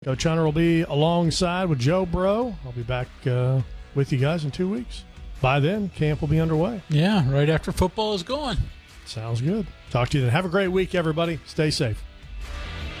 Coach Hunter will be alongside with Joe Bro. I'll be back with you guys in 2 weeks. By then, camp will be underway. Yeah, right after football is gone. Sounds good. Talk to you then. Have a great week, everybody. Stay safe.